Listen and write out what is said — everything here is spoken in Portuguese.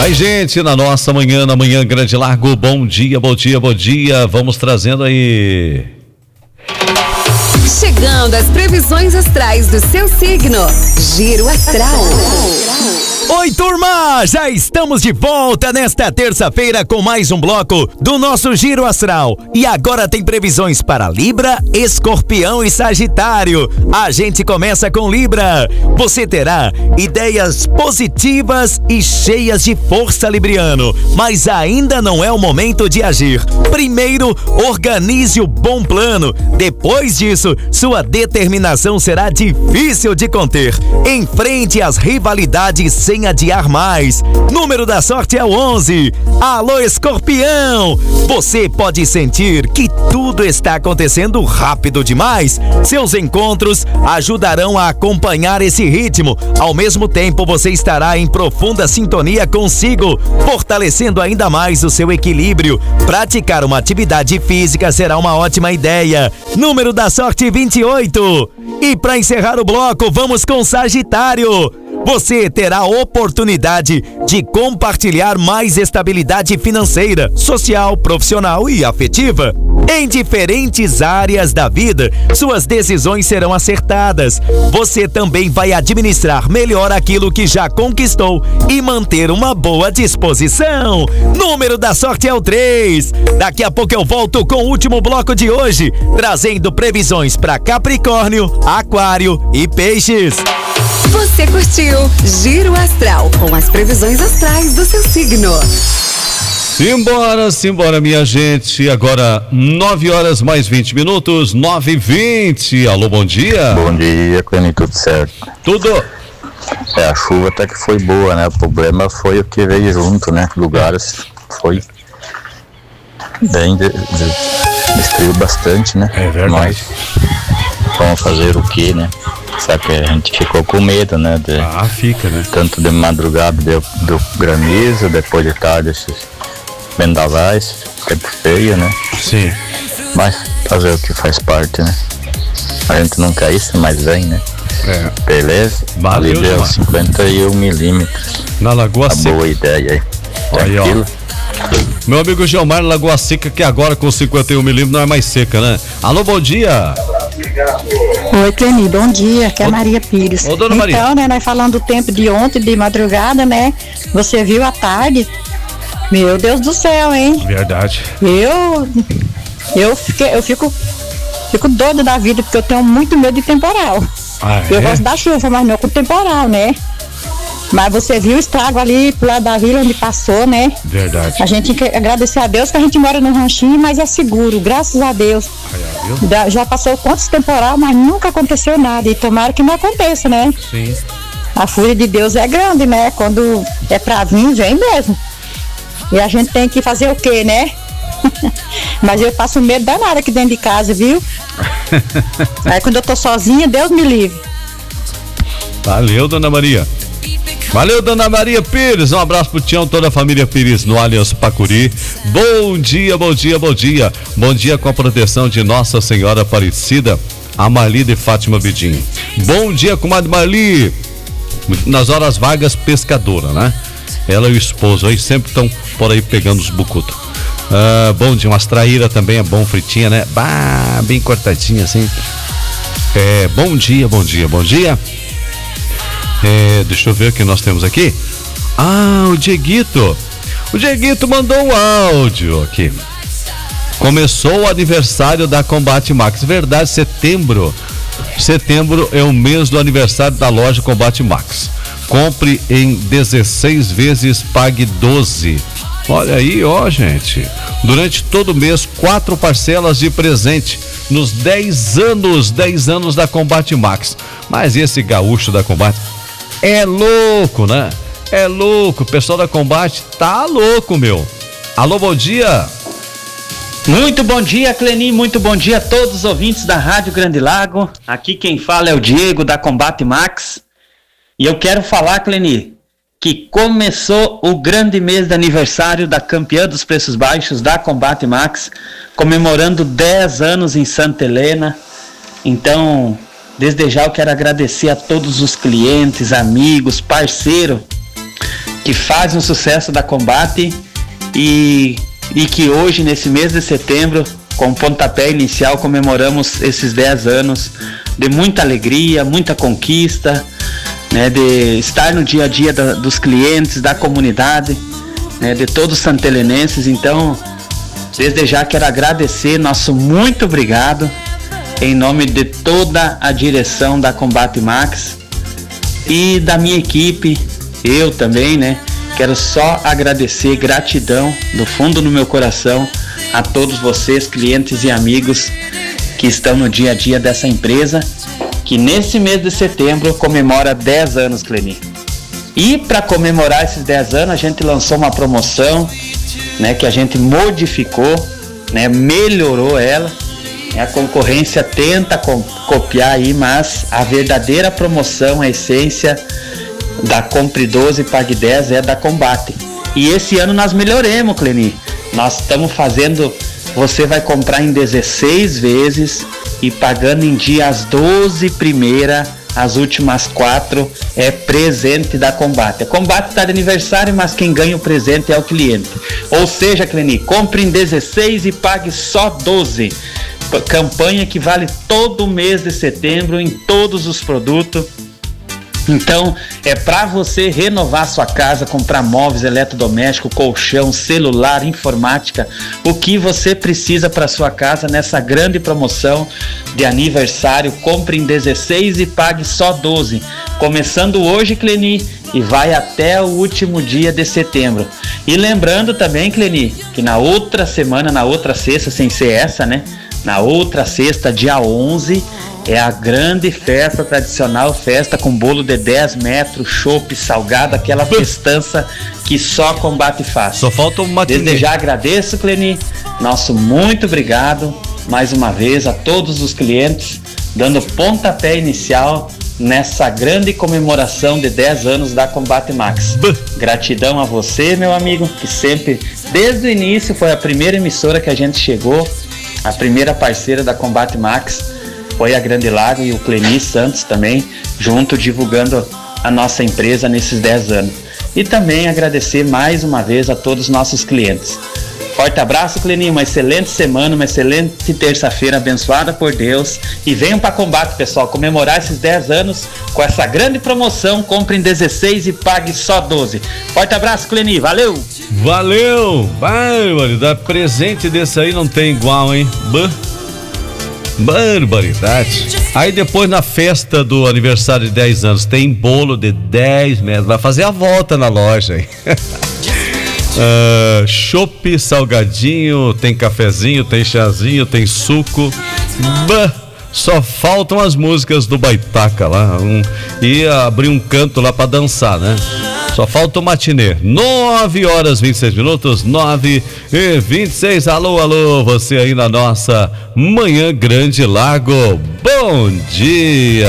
Aí, gente, na nossa manhã, na Manhã Grande Lago, bom dia, bom dia, bom dia. Vamos trazendo aí. Chegando as previsões astrais do seu signo. Giro Astral. Oi, turma! Já estamos de volta nesta terça-feira com mais um bloco do nosso Giro Astral. E agora tem previsões para Libra, Escorpião e Sagitário. A gente começa com Libra. Você terá ideias positivas e cheias de força, libriano. Mas ainda não é o momento de agir. Primeiro, organize o bom plano. Depois disso, sua determinação será difícil de conter. Enfrente as rivalidades sem adiar mais. Número da sorte é o 11. Alô, Escorpião! Você pode sentir que tudo está acontecendo rápido demais. Seus encontros ajudarão a acompanhar esse ritmo. Ao mesmo tempo, você estará em profunda sintonia consigo, fortalecendo ainda mais o seu equilíbrio. Praticar uma atividade física será uma ótima ideia. Número da sorte 28. E para encerrar o bloco, vamos com Sagitário. Você terá a oportunidade de compartilhar mais estabilidade financeira, social, profissional e afetiva. Em diferentes áreas da vida, suas decisões serão acertadas. Você também vai administrar melhor aquilo que já conquistou e manter uma boa disposição. Número da sorte é o 3. Daqui a pouco eu volto com o último bloco de hoje, trazendo previsões para Capricórnio, Aquário e Peixes. Você curtiu Giro Astral com as previsões astrais do seu signo. Simbora, minha gente. Agora 9 horas mais 20 minutos, 9h20. Alô, bom dia. Bom dia, Cleni, tudo certo? Tudo. A chuva até que foi boa, né? O problema foi o que veio junto, né? Lugares foi bem, destruiu bastante, né? É verdade. Mas vamos fazer o que, né? Só que a gente ficou com medo, né? Fica, né? Tanto de madrugada deu granizo, depois de tarde esses vendavais, tempo feio, né? Sim. Mas fazer o que faz parte, né? A gente não quer isso, mas vem, né? É. Beleza? Valeu, ali deu 51 milímetros. Na Lagoa Seca. Boa ideia aí. Aí, ó. Meu amigo Gilmar, Lagoa Seca, que agora com 51 milímetros não é mais seca, né? Alô, bom dia. Oi, Cleni, bom dia, aqui é a Maria Pires. Ô, dona Maria. Então, né, nós falando do tempo de ontem, de madrugada, né? Você viu à Meu Deus do céu, hein? Verdade. Eu fico doida da vida, porque eu tenho muito medo de temporal. Eu gosto da chuva, mas não com temporal, né? Mas você viu o estrago ali pro lado da vila onde passou, né? Verdade. A gente tem que agradecer a Deus que a gente mora num ranchinho, mas é seguro, graças a Deus. Já passou quantos temporal, mas nunca aconteceu nada. E tomara que não aconteça, né? Sim. A fúria de Deus é grande, né? Quando é pra vir, vem mesmo. E a gente tem que fazer o quê, né? Mas eu passo medo danado aqui dentro de casa, viu? Aí quando eu tô sozinha, Deus me livre. Valeu, dona Maria. Valeu, dona Maria Pires. Um abraço pro Tião, toda a família Pires no Allianz Pacuri. Bom dia, bom dia, bom dia. Bom dia com a proteção de Nossa Senhora Aparecida, a Marli de Fátima Bidim. Bom dia, comadre Marli. Nas horas vagas, pescadora, né? Ela e o esposo aí sempre estão por aí pegando os bucutos. Bom dia, umas traíras também é bom, fritinha, né? Bem cortadinha assim. Bom dia, bom dia, bom dia. Deixa eu ver o que nós temos aqui. O Dieguito. O Dieguito mandou um áudio aqui. Começou o aniversário da Combate Max. Verdade, setembro é o mês do aniversário da loja Combate Max. Compre em 16 vezes, pague 12. Olha aí, ó, gente. Durante todo o mês, 4 parcelas de presente nos 10 anos da Combate Max. Mas esse gaúcho da Combate é louco, né? É louco. O pessoal da Combate tá louco, meu. Alô, bom dia. Muito bom dia, Cleni, muito bom dia a todos os ouvintes da Rádio Grande Lago. Aqui quem fala é o Diego da Combate Max. E eu quero falar, Cleni, que começou o grande mês de aniversário da campeã dos preços baixos da Combate Max, comemorando 10 anos em Santa Helena. Então, desde já eu quero agradecer a todos os clientes, amigos, parceiros que fazem o sucesso da Combate e que hoje, nesse mês de setembro, com o pontapé inicial, comemoramos esses 10 anos de muita alegria, muita conquista, né, de estar no dia a dia dos clientes, da comunidade, né, de todos os santelenenses. Então, desde já quero agradecer, nosso muito obrigado, em nome de toda a direção da Combate Max e da minha equipe, eu também, né? Quero só agradecer, gratidão do fundo do meu coração a todos vocês, clientes e amigos que estão no dia a dia dessa empresa, que nesse mês de setembro comemora 10 anos, Cleni. E para comemorar esses 10 anos, a gente lançou uma promoção, né, que a gente modificou, né, melhorou ela. A concorrência tenta copiar aí, mas a verdadeira promoção, a essência da Compre 12 e Pague 10 é da Combate. E esse ano nós melhoremos, Cleni. Nós estamos fazendo, você vai comprar em 16 vezes e pagando em dia as 12 primeiras, as últimas 4 é presente da Combate. A Combate está de aniversário, mas quem ganha o presente é o cliente. Ou seja, Cleni, compre em 16 e pague só 12. Campanha que vale todo mês de setembro em todos os produtos. Então, é para você renovar sua casa, comprar móveis, eletrodomésticos, colchão, celular, informática, o que você precisa para sua casa nessa grande promoção de aniversário. Compre em 16 e pague só 12. Começando hoje, Cleni, e vai até o último dia de setembro. E lembrando também, Cleni, que na outra semana, na outra sexta, sem ser essa, né? Na outra sexta, dia 11, é a grande festa tradicional, festa com bolo de 10 metros, chopp, salgado, aquela festança que só Combate faz. Só falta um matinê. Desde já agradeço, Cleni, nosso muito obrigado mais uma vez a todos os clientes, dando pontapé inicial nessa grande comemoração de 10 anos da Combate Max. Gratidão a você, meu amigo, que sempre, desde o início, foi a primeira emissora que a gente chegou, a primeira parceira da Combate Max. Foi a Grande Lago e o Cleni Santos também, junto divulgando a nossa empresa nesses 10 anos. E também agradecer mais uma vez a todos os nossos clientes. Forte abraço, Cleni, uma excelente semana, uma excelente terça-feira abençoada por Deus. E venham para Combate, pessoal, comemorar esses 10 anos com essa grande promoção. Compre em 16 e pague só 12. Forte abraço, Cleni, valeu! Valeu! Barbaridade, presente desse aí não tem igual, hein? Barbaridade. Aí depois na festa do aniversário de 10 anos tem bolo de 10 metros. Vai fazer a volta na loja, hein? Chopp, salgadinho, tem cafezinho, tem chazinho, tem suco. Só faltam as músicas do Baitaca lá. E abrir um canto lá pra dançar, né? Só falta o matinê. 9h26, 9h26. Alô, alô, você aí na nossa Manhã Grande Lago. Bom dia!